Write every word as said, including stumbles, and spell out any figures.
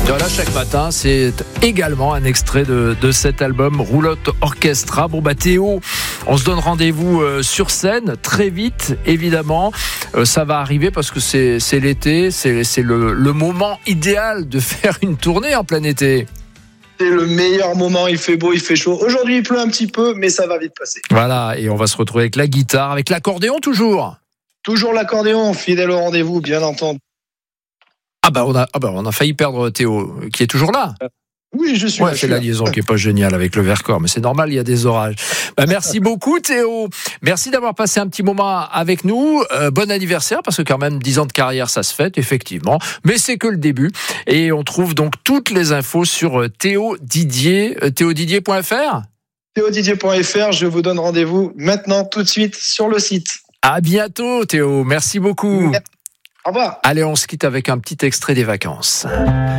Voilà, chaque matin, c'est également un extrait de, de cet album Roulotte Orchestra. Bon bah Théo, on se donne rendez-vous euh, sur scène très vite, évidemment. Euh, ça va arriver parce que c'est, c'est l'été, c'est, c'est le, le moment idéal de faire une tournée en plein été. C'est le meilleur moment, il fait beau, il fait chaud. Aujourd'hui, il pleut un petit peu, mais ça va vite passer. Voilà, et on va se retrouver avec la guitare, avec l'accordéon toujours. Toujours l'accordéon, fidèle au rendez-vous, bien entendu. Ah bah on a, ah bah on a failli perdre Théo, qui est toujours là. Oui, je suis ouais, là. C'est la là. liaison qui est pas géniale avec le Vercors, mais c'est normal, il y a des orages. Bah, merci beaucoup Théo. Merci d'avoir passé un petit moment avec nous. Euh, bon anniversaire, parce que quand même dix ans de carrière, ça se fête, effectivement. Mais c'est que le début. Et on trouve donc toutes les infos sur Théo Didier, euh, théo didier point f r. théo didier point f r, je vous donne rendez-vous maintenant, tout de suite, sur le site. À bientôt Théo, merci beaucoup. Au revoir. Allez, on se quitte avec un petit extrait des vacances.